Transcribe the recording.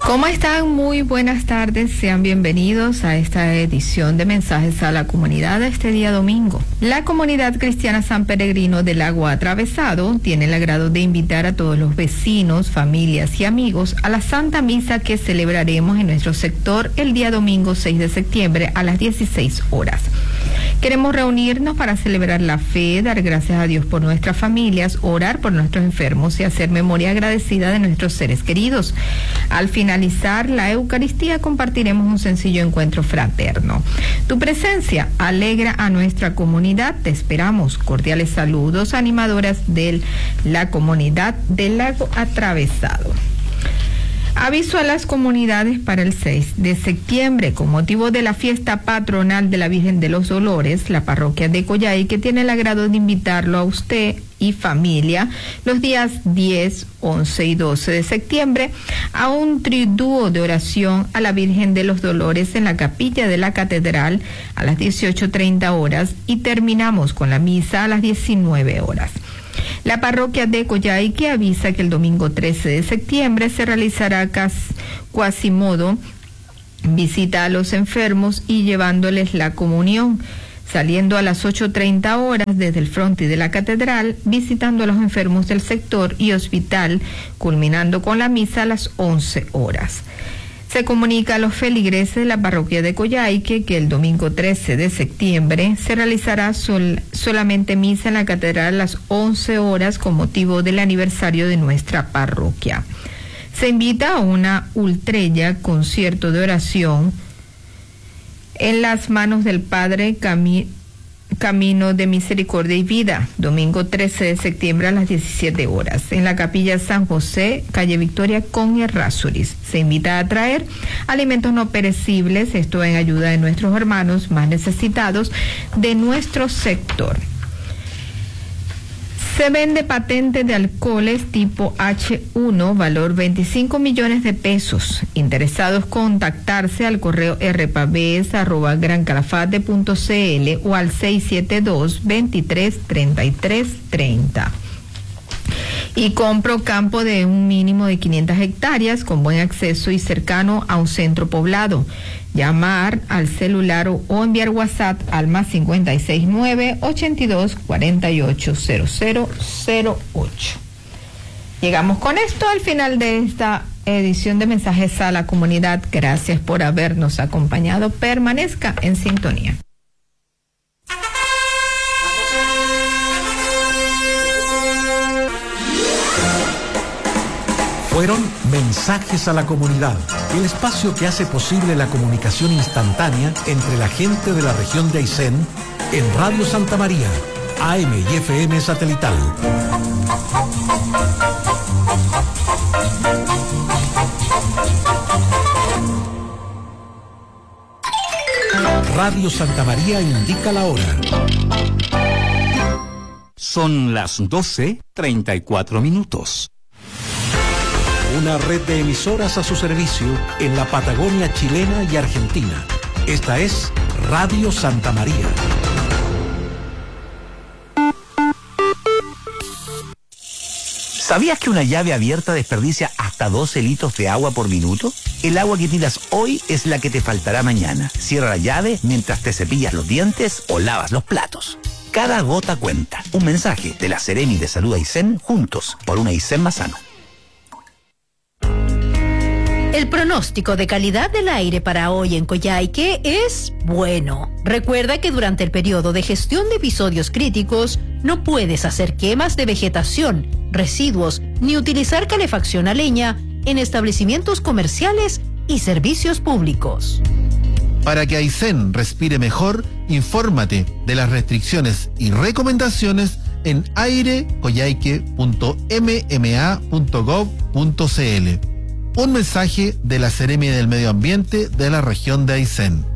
¿Cómo están? Muy buenas tardes. Sean bienvenidos a esta edición de Mensajes a la Comunidad de este día domingo. La Comunidad Cristiana San Peregrino del Lago Atravesado tiene el agrado de invitar a todos los vecinos, familias y amigos a la Santa Misa que celebraremos en nuestro sector el día domingo 6 de septiembre a las 16 horas. Queremos reunirnos para celebrar la fe, dar gracias a Dios por nuestras familias, orar por nuestros enfermos y hacer memoria agradecida de nuestros seres queridos. Al finalizar la Eucaristía compartiremos un sencillo encuentro fraterno. Tu presencia alegra a nuestra comunidad. Te esperamos. Cordiales saludos, animadoras de la comunidad del Lago Atravesado. Aviso a las comunidades para el 6 de septiembre, con motivo de la fiesta patronal de la Virgen de los Dolores, la parroquia de Coyhaique tiene el agrado de invitarlo a usted y familia los días 10, 11 y 12 de septiembre a un triduo de oración a la Virgen de los Dolores en la capilla de la Catedral a las 18:30 horas y terminamos con la misa a las 19 horas. La parroquia de Coyhaique avisa que el domingo 13 de septiembre se realizará Quasimodo, visita a los enfermos y llevándoles la comunión, saliendo a las 8:30 horas desde el frontis de la catedral, visitando a los enfermos del sector y hospital, culminando con la misa a las 11 horas. Se comunica a los feligreses de la parroquia de Coyhaique que el domingo 13 de septiembre se realizará solamente misa en la catedral a las 11 horas con motivo del aniversario de nuestra parroquia. Se invita a una ultrella concierto de oración en las manos del Padre Camino de Misericordia y Vida, domingo 13 de septiembre a las 17 horas, en la capilla San José, calle Victoria con Errázuriz. Se invita a traer alimentos no perecibles, esto en ayuda de nuestros hermanos más necesitados de nuestro sector. Se vende patente de alcoholes tipo H1, valor 25 millones de pesos. Interesados contactarse al correo rpaves@grancalafate.cl o al 672-233330. Y compro campo de un mínimo de 500 hectáreas con buen acceso y cercano a un centro poblado. Llamar al celular o enviar WhatsApp al +569 82 48 0008. Llegamos con esto al final de esta edición de Mensajes a la Comunidad. Gracias por habernos acompañado. Permanezca en sintonía. Fueron Mensajes a la Comunidad, el espacio que hace posible la comunicación instantánea entre la gente de la región de Aysén en Radio Santa María, AM y FM satelital. Radio Santa María indica la hora. Son las 12:34. Una red de emisoras a su servicio en la Patagonia chilena y argentina. Esta es Radio Santa María. ¿Sabías que una llave abierta desperdicia hasta 12 litros de agua por minuto? El agua que tiras hoy es la que te faltará mañana. Cierra la llave mientras te cepillas los dientes o lavas los platos. Cada gota cuenta. Un mensaje de la Seremi de Salud Aysén, juntos por un Aysén más sano. El pronóstico de calidad del aire para hoy en Coyhaique es bueno. Recuerda que durante el periodo de gestión de episodios críticos no puedes hacer quemas de vegetación, residuos ni utilizar calefacción a leña en establecimientos comerciales y servicios públicos. Para que Aysén respire mejor, infórmate de las restricciones y recomendaciones en airecoyhaique.mma.gov.cl. Un mensaje de la Seremi del Medio Ambiente de la región de Aysén.